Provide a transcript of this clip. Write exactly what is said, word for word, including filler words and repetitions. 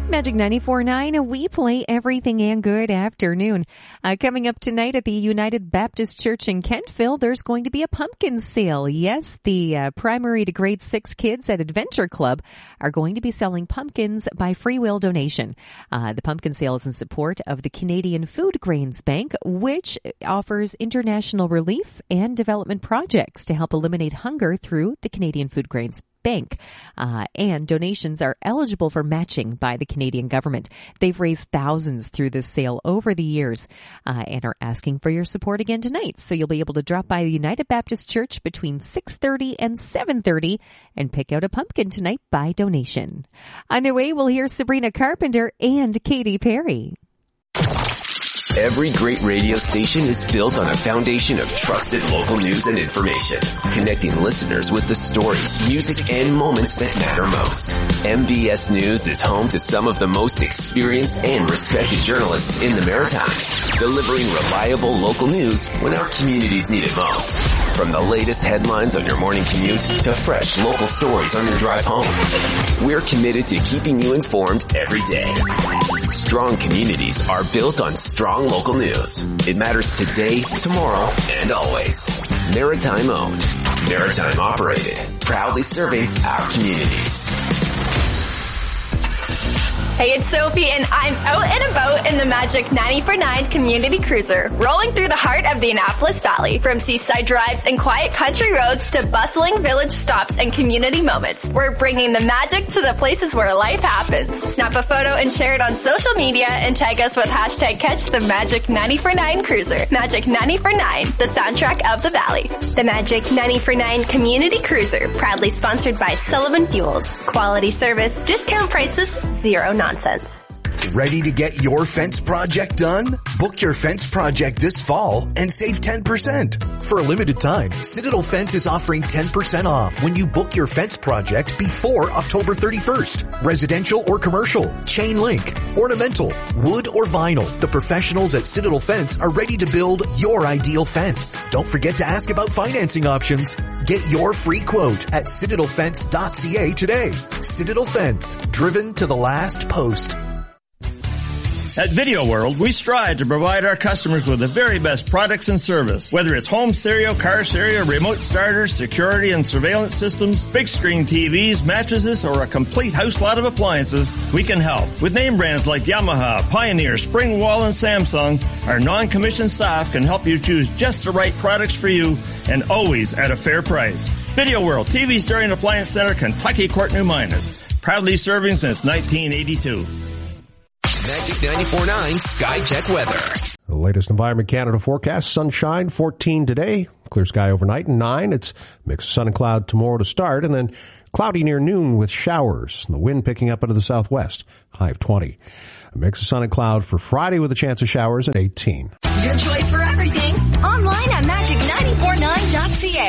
Magic ninety-four point nine, we play everything, and good afternoon. Uh, coming up tonight at the United Baptist Church in Kentville, there's going to be a pumpkin sale. Yes, the uh, primary to grade six kids at Adventure Club are going to be selling pumpkins by free will donation. Uh, the pumpkin sale is in support of the Canadian Food Grains Bank, which offers international relief and development projects to help eliminate hunger through the Canadian Food Grains Bank. Uh, and donations are eligible for matching by the Canadian government. They've raised thousands through this sale over the years uh, and are asking for your support again tonight. So you'll be able to drop by the United Baptist Church between six thirty and seven thirty and pick out a pumpkin tonight by donation. On their way, we'll hear Sabrina Carpenter and Katy Perry. Every great radio station is built on a foundation of trusted local news and information, connecting listeners with the stories, music, and moments that matter most. M B S News is home to some of the most experienced and respected journalists in the Maritimes, delivering reliable local news when our communities need it most. From the latest headlines on your morning commute to fresh local stories on your drive home, we're committed to keeping you informed every day. Strong communities are built on strong local news. It matters today, tomorrow, and always. Maritime owned, Maritime operated, proudly serving our communities. Hey, it's Sophie, and I'm out and about in the Magic ninety-four point nine Community Cruiser, rolling through the heart of the Annapolis Valley. From seaside drives and quiet country roads to bustling village stops and community moments, we're bringing the magic to the places where life happens. Snap a photo and share it on social media and tag us with hashtag Catch the Magic ninety-four point nine Cruiser. Magic ninety-four point nine, the soundtrack of the Valley. The Magic ninety-four point nine Community Cruiser, proudly sponsored by Sullivan Fuels. Quality service, discount prices, zero nonsense. Nonsense. Ready to get your fence project done? Book your fence project this fall and save ten percent. For a limited time, Citadel Fence is offering ten percent off when you book your fence project before October thirty-first. Residential or commercial, chain link, ornamental, wood or vinyl. The professionals at Citadel Fence are ready to build your ideal fence. Don't forget to ask about financing options. Get your free quote at citadel fence dot c a today. Citadel Fence, driven to the last post. At Video World, we strive to provide our customers with the very best products and service. Whether it's home stereo, car stereo, remote starters, security and surveillance systems, big screen T Vs, mattresses, or a complete house lot of appliances, we can help. With name brands like Yamaha, Pioneer, Springwall, and Samsung, our non-commissioned staff can help you choose just the right products for you and always at a fair price. Video World, T V Stereo and Appliance Center, Kentucky Court, New Minas. Proudly serving since nineteen eighty-two. Magic ninety-four point nine Sky Check weather. The latest Environment Canada forecast, sunshine, fourteen today, clear sky overnight, and nine. It's mixed sun and cloud tomorrow to start, and then cloudy near noon with showers. The wind picking up into the southwest, high of twenty. A mix of sun and cloud for Friday with a chance of showers at eighteen. Your choice for everything, online at magic nine four nine dot c a.